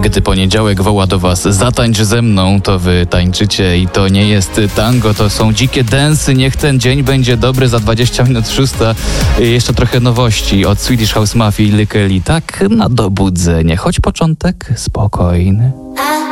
Gdy poniedziałek woła do was zatańcz ze mną, to wy tańczycie i to nie jest tango, to są dzikie densy. Niech ten dzień będzie dobry. Za 20 minut 6. Jeszcze trochę nowości od Swedish House Mafia i Lykeli. Tak na dobudzenie, choć początek spokojny.